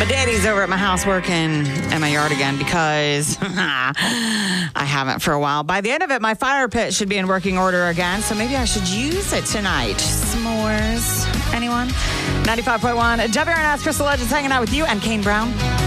My daddy's over at my house working in my yard again because I haven't for a while. By the end of it, my fire pit should be in working order again, so maybe I should use it tonight. S'mores. Anyone? 95.1. WRNS, Crystal Legends hanging out with you and Kane Brown.